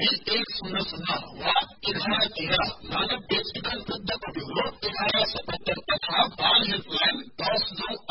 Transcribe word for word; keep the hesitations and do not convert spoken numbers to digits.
भी एक सुन्न सुन्न वा एघार तेह्र मानव व्यक्तिगत बुद्धको बिउरो एघार सतहत्तर तथा बाल हेल्पलाइन दस नौ